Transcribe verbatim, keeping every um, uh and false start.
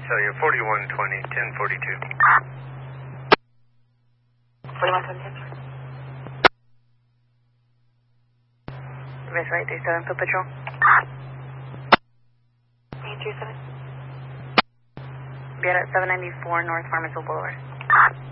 Visalia, forty-one twenty, ten forty-two. forty-one twenty, Visalia, three seven, foot patrol. eight three seven. Be at seven ninety-four North Farmersville Boulevard.